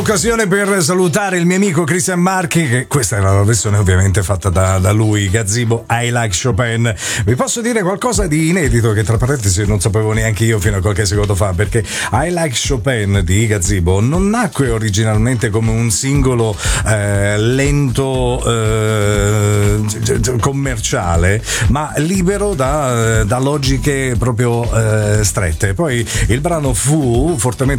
Occasione per salutare il mio amico Christian Marchi, che questa è la versione ovviamente fatta da lui, Gazzibo, I Like Chopin. Vi posso dire qualcosa di inedito che tra parentesi non sapevo neanche io fino a qualche secondo fa, perché I Like Chopin di Gazzibo non nacque originalmente come un singolo lento commerciale, ma libero da logiche proprio strette. Poi il brano fu fortemente